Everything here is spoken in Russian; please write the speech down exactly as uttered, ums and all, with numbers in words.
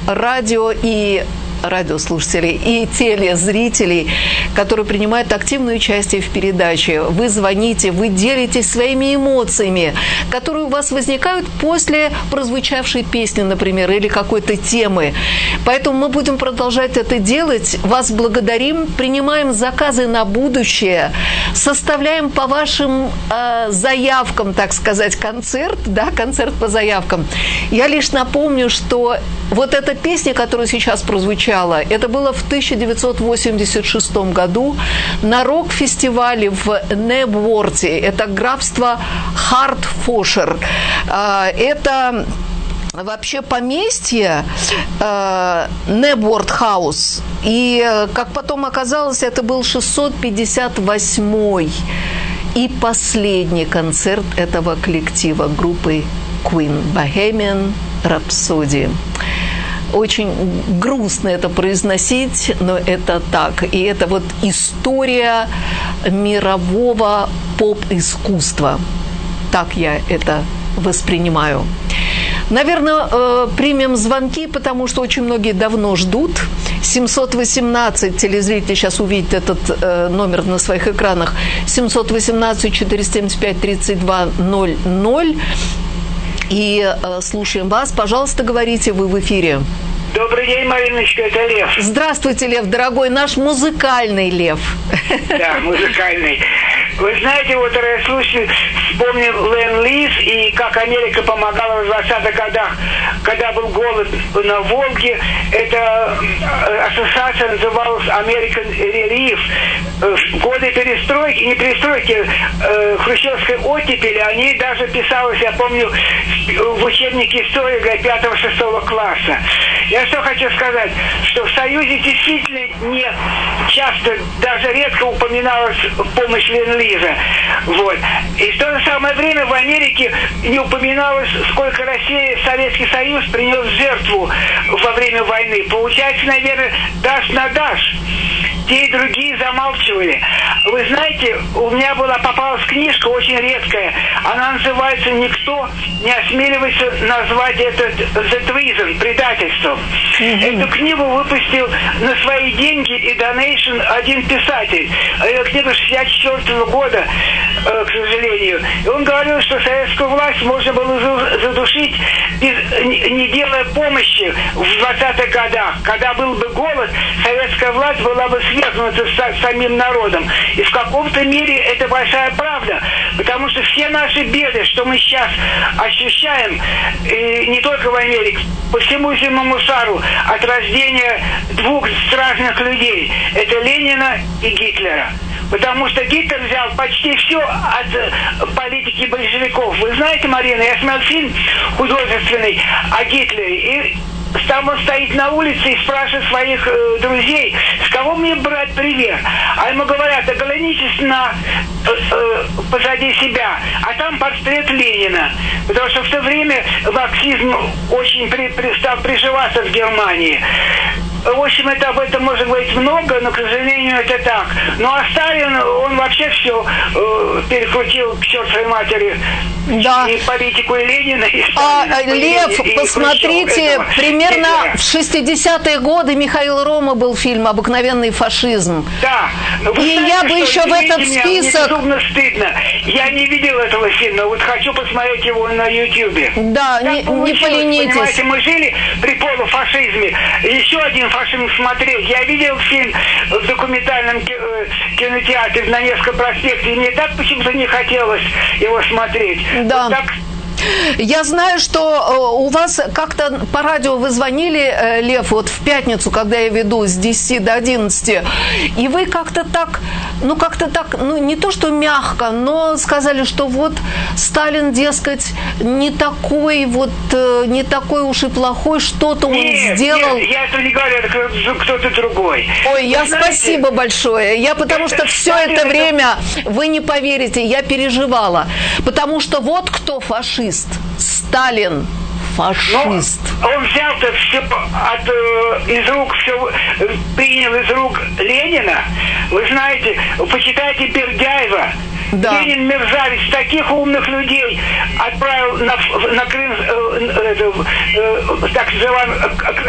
радио и радиослушателей и телезрителей, которые принимают активное участие в передаче. Вы звоните, вы делитесь своими эмоциями, которые у вас возникают после прозвучавшей песни, например, или какой-то темы. Поэтому мы будем продолжать это делать. Вас благодарим, принимаем заказы на будущее, составляем по вашим э, заявкам, так сказать, концерт, да, концерт по заявкам. Я лишь напомню, что вот эта песня, которая сейчас прозвучала, это было в тысяча девятьсот восемьдесят шестом году на рок-фестивале в Небворте. Это графство Хартфошир. Это вообще поместье Небворт-хаус. И, как потом оказалось, это был шестьсот пятьдесят восьмой и последний концерт этого коллектива группы Queen, Bohemian Rhapsody. Очень грустно это произносить, но это так. И это вот история мирового поп-искусства. Так я это воспринимаю. Наверное, примем звонки, потому что очень многие давно ждут. семьсот восемнадцать, телезрители сейчас увидят этот номер на своих экранах, семьсот восемнадцать четыреста семьдесят пять тридцать два ноль ноль. И э, слушаем вас. Пожалуйста, говорите, вы в эфире. Добрый день, Мариночка, это Лев. Здравствуйте, Лев, дорогой, наш музыкальный Лев. Да, музыкальный. Вы знаете, вот я слушаю, вспомнил Ленд-лиз и как Америка помогала в двадцатых годах, когда был голод на Волге. Эта ассоциация называлась American Relief. В годы перестройки, не перестройки, э, хрущевской оттепели, о ней даже писалось, я помню, в учебнике истории для пятого-шестого класса. Я что хочу сказать, что в Союзе действительно не часто, даже редко упоминалась помощь Ленд-лиза. Вот. И в то же самое время в Америке не упоминалось, сколько Россия, Советский Союз принес в жертву во время войны. Получается, наверное, дашь на дашь. Те и другие замалчивали. Вы знаете, у меня была попалась книжка очень редкая. Она называется «Никто не осмеливается назвать это The Treason», предательством. Mm-hmm. Эту книгу выпустил на свои деньги и донейшн один писатель. Эта книга шестьдесят четвёртого года, э, к сожалению. И он говорил, что советскую власть можно было задушить, без, не, не делая помощи в двадцатых годах. Когда был бы голод, советская власть была бы свергнута с самим народом. И в каком-то мере это большая правда. Потому что все наши беды, что мы сейчас ощущаем, и не только в Америке, по всему земному шару, от рождения двух страшных людей. Это Ленина и Гитлера. Потому что Гитлер взял почти все от политики большевиков. Вы знаете, Марина, я смотрел фильм художественный о Гитлере, и там он стоит на улице и спрашивает своих э, друзей, с кого мне брать пример. А ему говорят, оглянитесь на э, э, позади себя, а там портрет Ленина. Потому что в то время марксизм очень при, при, стал приживаться в Германии. В общем, это об этом можно говорить много, но, к сожалению, это так. Ну, а Сталин, он вообще все э, перекрутил к чертовой матери. Да. И политику, и Ленина, и Сталина. А, Лев, и, посмотрите, и примерно Гитлера. В шестидесятые годы Михаил Рома был фильм «Обыкновенный фашизм». Да. И знаете, я бы еще в этот меня, список... Мне безумно стыдно. Я не видел этого фильма, вот хочу посмотреть его на Ютьюбе. Да, не, не поленитесь. Понимаете, мы жили при полуфашизме. Еще один фашизм смотреть. Я видел фильм в документальном кинотеатре на Невском проспекте, и мне так почему-то не хотелось его смотреть. Да. Вот так... Я знаю, что у вас как-то по радио вы звонили, Лев, вот в пятницу, когда я веду с десяти до одиннадцати, и вы как-то так, ну как-то так, ну не то что мягко, но сказали, что вот Сталин, дескать, не такой вот, не такой уж и плохой, что-то он нет, сделал. Нет, я это не говорю, это кто-то другой. Ой, я знаете, спасибо большое. Я потому что все это время, вы не поверите, я переживала. Потому что вот кто фашист. Сталин фашист. Но он взял-то все от, э, из рук, все принял из рук Ленина. Вы знаете, почитайте Бердяева. Да. Ленин, мерзавец, таких умных людей отправил на, на Крым, э, э, э, так называемый